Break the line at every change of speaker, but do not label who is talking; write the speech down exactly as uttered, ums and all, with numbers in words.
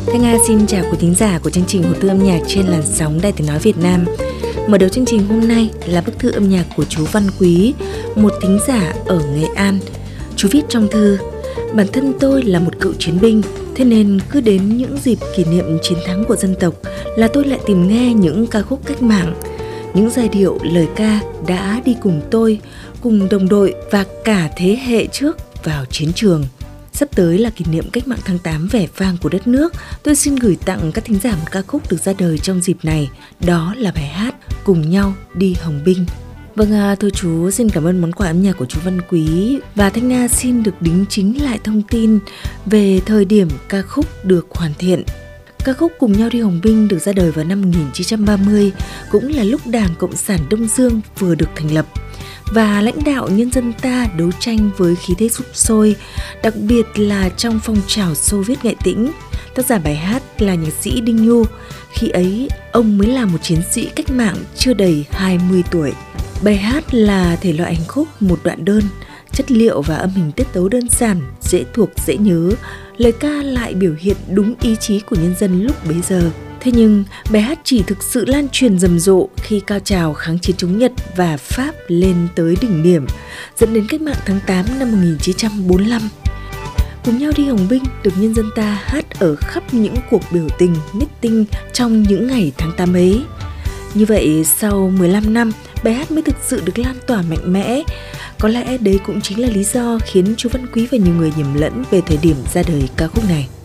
Thanh Nga xin chào quý thính giả của chương trình Hồ Thư âm nhạc trên làn sóng Đài Tiếng nói Việt Nam. Mở đầu chương trình hôm nay là bức thư âm nhạc của chú Văn Quý, một thính giả ở Nghệ An. Chú viết trong thư: bản thân tôi là một cựu chiến binh, thế nên cứ đến những dịp kỷ niệm chiến thắng của dân tộc là tôi lại tìm nghe những ca khúc cách mạng, những giai điệu lời ca đã đi cùng tôi, cùng đồng đội và cả thế hệ trước vào chiến trường. Sắp tới là kỷ niệm cách mạng tháng tám vẻ vang của đất nước, tôi xin gửi tặng các thính giả một ca khúc được ra đời trong dịp này, đó là bài hát Cùng nhau đi Hồng Binh. Vâng, à, thưa chú, xin cảm ơn món quà âm nhạc của chú Văn Quý, và Thanh Nga xin được đính chính lại thông tin về thời điểm ca khúc được hoàn thiện. Ca khúc Cùng nhau đi Hồng Binh được ra đời vào năm một nghìn chín trăm ba mươi, cũng là lúc Đảng Cộng sản Đông Dương vừa được thành lập và lãnh đạo nhân dân ta đấu tranh với khí thế sục sôi, đặc biệt là trong phong trào Xô Viết Nghệ Tĩnh. Tác giả bài hát là nhạc sĩ Đinh Nhu. Khi ấy, ông mới là một chiến sĩ cách mạng chưa đầy hai mươi tuổi. Bài hát là thể loại hành khúc một đoạn đơn, chất liệu và âm hình tiết tấu đơn giản, dễ thuộc, dễ nhớ. Lời ca lại biểu hiện đúng ý chí của nhân dân lúc bấy giờ. Thế nhưng, bài hát chỉ thực sự lan truyền rầm rộ khi cao trào kháng chiến chống Nhật và Pháp lên tới đỉnh điểm, dẫn đến cách mạng tháng tám năm một nghìn chín trăm bốn mươi lăm. Cùng nhau đi Hồng Binh được nhân dân ta hát ở khắp những cuộc biểu tình, meeting trong những ngày tháng tám ấy. Như vậy, sau mười lăm năm, bài hát mới thực sự được lan tỏa mạnh mẽ. Có lẽ đấy cũng chính là lý do khiến chú Văn Quý và nhiều người nhầm lẫn về thời điểm ra đời ca khúc này.